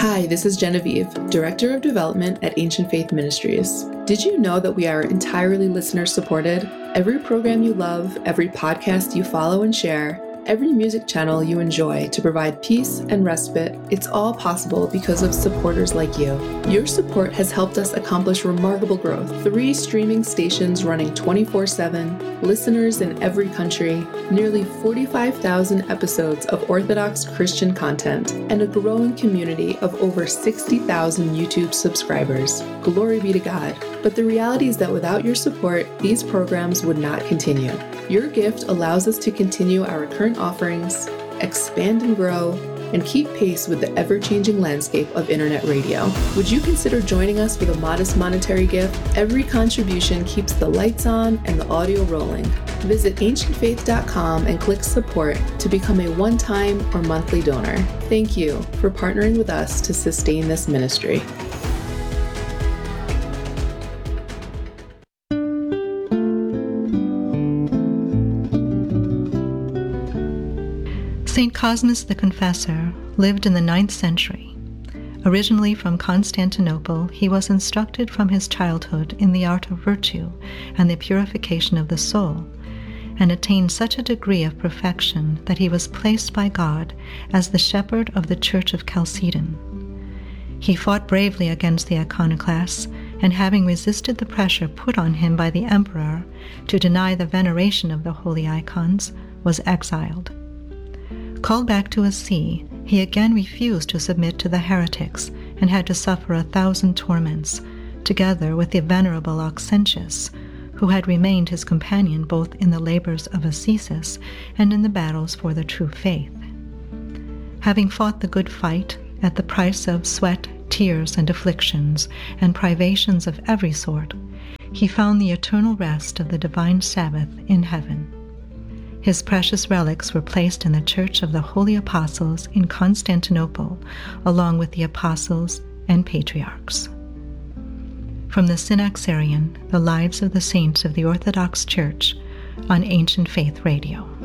Hi, this is Genevieve, Director of Development at Ancient Faith Ministries. Did you know that we are entirely listener-supported? Every program you love, every podcast you follow and share, every music channel you enjoy to provide peace and respite, it's all possible because of supporters like you. Your support has helped us accomplish remarkable growth. 3 streaming stations running 24/7, listeners in every country, nearly 45,000 episodes of Orthodox Christian content, and a growing community of over 60,000 YouTube subscribers. Glory be to God. But the reality is that without your support, these programs would not continue. Your gift allows us to continue our current offerings, expand and grow, and keep pace with the ever-changing landscape of internet radio. Would you consider joining us with a modest monetary gift? Every contribution keeps the lights on and the audio rolling. Visit ancientfaith.com and click support to become a one-time or monthly donor. Thank you for partnering with us to sustain this ministry. St. Cosmas the Confessor lived in the 9th century. Originally from Constantinople, he was instructed from his childhood in the art of virtue and the purification of the soul, and attained such a degree of perfection that he was placed by God as the shepherd of the Church of Chalcedon. He fought bravely against the iconoclasts, and having resisted the pressure put on him by the emperor to deny the veneration of the holy icons, was exiled. Called back to a see, he again refused to submit to the heretics and had to suffer 1,000 torments, together with the venerable Auxentius, who had remained his companion both in the labors of ascesis and in the battles for the true faith. Having fought the good fight at the price of sweat, tears, and afflictions, and privations of every sort, he found the eternal rest of the divine Sabbath in heaven. His precious relics were placed in the Church of the Holy Apostles in Constantinople, along with the apostles and patriarchs. From the Synaxarion, the Lives of the Saints of the Orthodox Church, on Ancient Faith Radio.